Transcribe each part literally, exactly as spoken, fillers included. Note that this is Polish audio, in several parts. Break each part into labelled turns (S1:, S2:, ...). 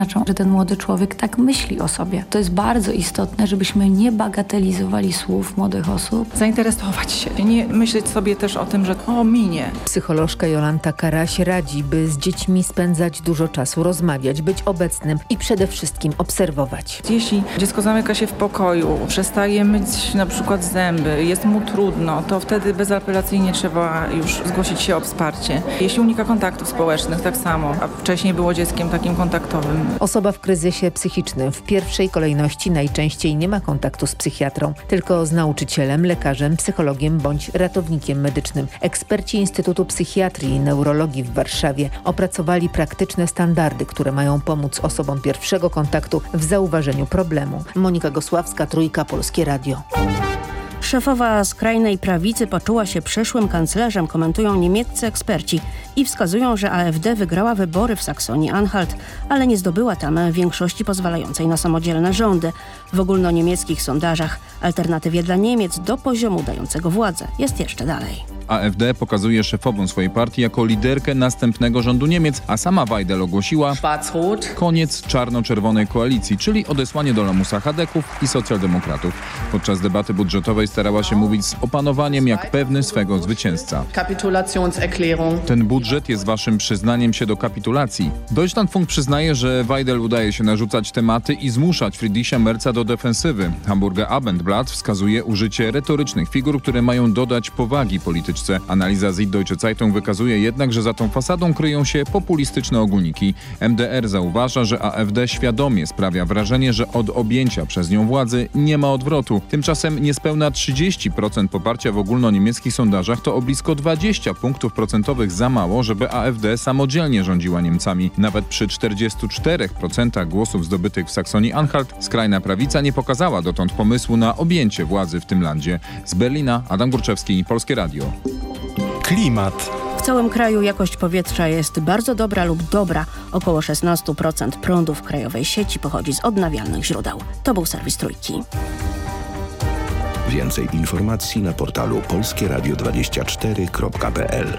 S1: Znaczą, że ten młody człowiek tak myśli o sobie. To jest bardzo istotne, żebyśmy nie bagatelizowali słów młodych osób.
S2: Zainteresować się, nie myśleć sobie też o tym, że o minie.
S3: Psycholożka Jolanta Karaś radzi, by z dziećmi spędzać dużo czasu, rozmawiać, być obecnym i przede wszystkim obserwować.
S2: Jeśli dziecko zamyka się w pokoju, przestaje myć na przykład zęby, jest mu trudno, to wtedy bezapelacyjnie trzeba już zgłosić się o wsparcie. Jeśli unika kontaktów społecznych, tak samo, a wcześniej było dzieckiem takim kontaktowym.
S3: Osoba w kryzysie psychicznym w pierwszej kolejności najczęściej nie ma kontaktu z psychiatrą, tylko z nauczycielem, lekarzem, psychologiem bądź ratownikiem medycznym. Eksperci Instytutu Psychiatrii i Neurologii w Warszawie opracowali praktyczne standardy, które mają pomóc osobom pierwszego kontaktu w zauważeniu problemu. Monika Gosławska, Trójka, Polskie Radio.
S4: Szefowa skrajnej prawicy poczuła się przyszłym kanclerzem, komentują niemieccy eksperci i wskazują, że A F D wygrała wybory w Saksonii-Anhalt, ale nie zdobyła tam większości pozwalającej na samodzielne rządy. W ogólnoniemieckich sondażach alternatywie dla Niemiec do poziomu dającego władzę jest jeszcze dalej.
S5: A F D pokazuje szefową swojej partii jako liderkę następnego rządu Niemiec, a sama Weidel ogłosiła koniec czarno-czerwonej koalicji, czyli odesłanie do lamusa chadeków i socjaldemokratów. Podczas debaty budżetowej starała się mówić z opanowaniem jak pewny swego zwycięzca. Ten budżet jest waszym przyznaniem się do kapitulacji. Deutschlandfunk przyznaje, że Weidel udaje się narzucać tematy i zmuszać Friedricha Merza do defensywy. Hamburger Abendblatt wskazuje użycie retorycznych figur, które mają dodać powagi politycznej. Analiza Süddeutsche Zeitung wykazuje jednak, że za tą fasadą kryją się populistyczne ogólniki. M D R zauważa, że A F D świadomie sprawia wrażenie, że od objęcia przez nią władzy nie ma odwrotu. Tymczasem niespełna trzydzieści procent poparcia w ogólnoniemieckich sondażach to o blisko dwadzieścia punktów procentowych za mało, żeby A F D samodzielnie rządziła Niemcami. Nawet przy czterdziestu czterech procentach głosów zdobytych w Saksonii-Anhalt skrajna prawica nie pokazała dotąd pomysłu na objęcie władzy w tym landzie. Z Berlina Adam Górczewski, Polskie Radio.
S6: Klimat.
S4: W całym kraju jakość powietrza jest bardzo dobra lub dobra. Około szesnaście procent prądu w krajowej sieci pochodzi z odnawialnych źródeł. To był serwis Trójki.
S6: Więcej informacji na portalu polskie radio dwadzieścia cztery kropka p l.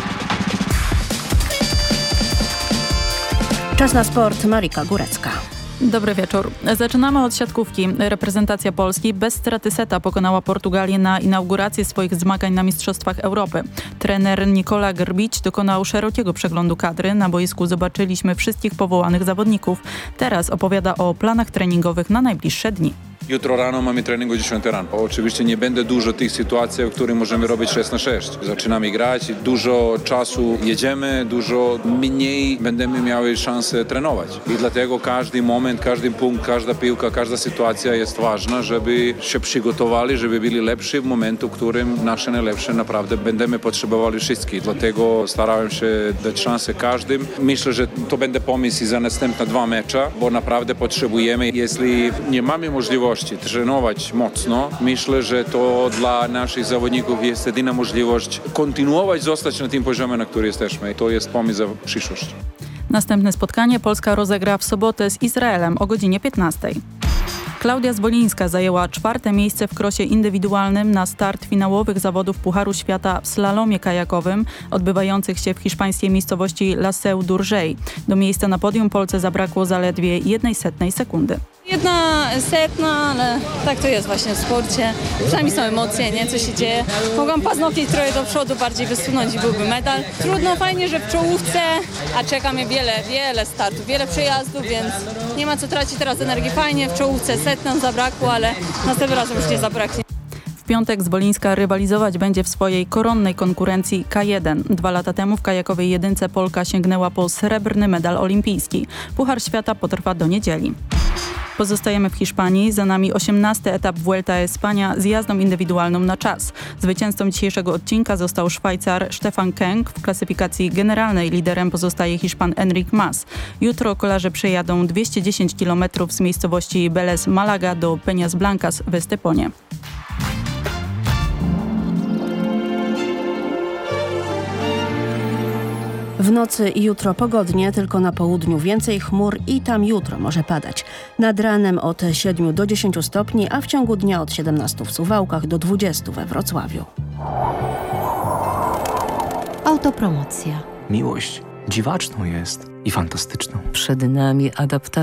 S4: Czas na sport. Marika Górecka.
S7: Dobry wieczór. Zaczynamy od siatkówki. Reprezentacja Polski bez straty seta pokonała Portugalię na inaugurację swoich zmagań na Mistrzostwach Europy. Trener Nikola Grbić dokonał szerokiego przeglądu kadry. Na boisku zobaczyliśmy wszystkich powołanych zawodników. Teraz opowiada o planach treningowych na najbliższe dni.
S8: Jutro rano mamy trening o dziesiątej rano. Oczywiście nie będzie dużo tych sytuacji, w których możemy robić sześć na sześć. Zaczynamy grać, dużo czasu jedziemy, dużo mniej będziemy miały szansę trenować. I dlatego każdy moment, każdy punkt, każda piłka, każda sytuacja jest ważna, żeby się przygotowali, żeby byli lepsi w momentu, w którym nasze najlepsze naprawdę będziemy potrzebowali wszystkich. Dlatego starałem się dać szansę każdym. Myślę, że to będzie pomysł za następne dwa mecze, bo naprawdę potrzebujemy. Jeśli nie mamy możliwości trenować mocno. Myślę, że to dla naszych zawodników jest jedyna możliwość kontynuować, zostać na tym poziomie, na którym jesteśmy. To jest pomysł za przyszłość.
S7: Następne spotkanie Polska rozegra w sobotę z Izraelem o godzinie piętnastej. Klaudia Zwolińska zajęła czwarte miejsce w krosie indywidualnym na start finałowych zawodów Pucharu Świata w slalomie kajakowym odbywających się w hiszpańskiej miejscowości La Seu d'Urgell. Do miejsca na podium Polce zabrakło zaledwie jednej setnej sekundy.
S9: Jedna setna, ale tak to jest właśnie w sporcie. Przynajmniej są emocje, nie? Co się dzieje. Mogłam paznokcie trochę do przodu, bardziej wysunąć i byłby medal. Trudno, fajnie, że w czołówce, a czeka mnie wiele, wiele startów, wiele przejazdów, więc nie ma co tracić teraz energii. Fajnie, w czołówce setną zabrakło, ale następnym razem już nie zabraknie.
S7: W piątek Zwolińska rywalizować będzie w swojej koronnej konkurencji K jeden. Dwa lata temu w kajakowej jedynce Polka sięgnęła po srebrny medal olimpijski. Puchar Świata potrwa do niedzieli. Pozostajemy w Hiszpanii. Za nami osiemnasty etap Vuelta a España z jazdą indywidualną na czas. Zwycięzcą dzisiejszego odcinka został Szwajcar Stefan Kung. W klasyfikacji generalnej liderem pozostaje Hiszpan Enric Mas. Jutro kolarze przejadą dwieście dziesięć kilometrów z miejscowości Beles Malaga do Peñas Blancas w Esteponie.
S4: W nocy i jutro pogodnie, tylko na południu więcej chmur i tam jutro może padać. Nad ranem od siedmiu do dziesięciu stopni, a w ciągu dnia od siedemnastu w Suwałkach do dwudziestu we Wrocławiu.
S10: Autopromocja.
S6: Miłość
S10: dziwaczną jest i fantastyczną.
S11: Przed nami adaptacja